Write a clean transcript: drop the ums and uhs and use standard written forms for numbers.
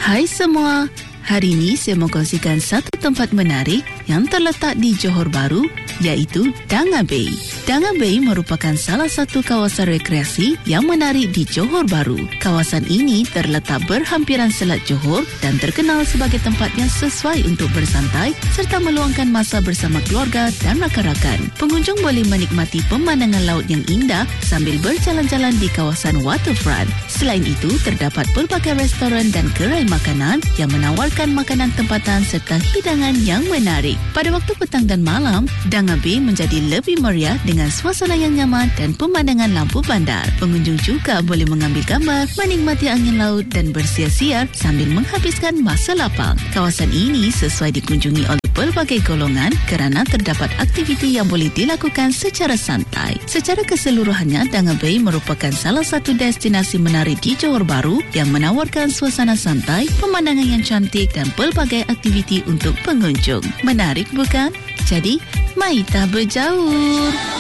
Hai semua, hari ini saya mau kongsikan satu tempat menarik yang terletak di Johor Bahru, iaitu Danga Bay. Danga Bay merupakan salah satu kawasan rekreasi yang menarik di Johor Bahru. Kawasan ini terletak berhampiran Selat Johor dan terkenal sebagai tempat yang sesuai untuk bersantai serta meluangkan masa bersama keluarga dan rakan-rakan. Pengunjung boleh menikmati pemandangan laut yang indah sambil berjalan-jalan di kawasan waterfront. Selain itu, terdapat pelbagai restoran dan gerai makanan yang menawarkan makanan tempatan serta hidangan yang menarik. Pada waktu petang dan malam, Danga Bay menjadi lebih meriah dengan suasana yang nyaman dan pemandangan lampu bandar. Pengunjung juga boleh mengambil gambar, menikmati angin laut dan bersiar-siar sambil menghabiskan masa lapang. Kawasan ini sesuai dikunjungi oleh pelbagai golongan kerana terdapat aktiviti yang boleh dilakukan secara santai. Secara keseluruhannya, Danga Bay merupakan salah satu destinasi menarik di Johor Bahru yang menawarkan suasana santai, pemandangan yang cantik dan pelbagai aktiviti untuk pengunjung. Menarik bukan? Jadi, mari kita berjaur.